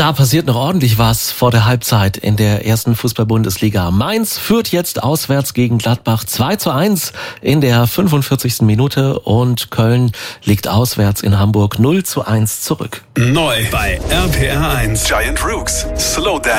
Da passiert noch ordentlich was vor der Halbzeit in der ersten Fußball-Bundesliga. Mainz führt jetzt auswärts gegen Gladbach 2:1 in der 45. Minute und Köln liegt auswärts in Hamburg 0:1 zurück. Neu bei RPR 1. Giant Rooks. Slow Dance.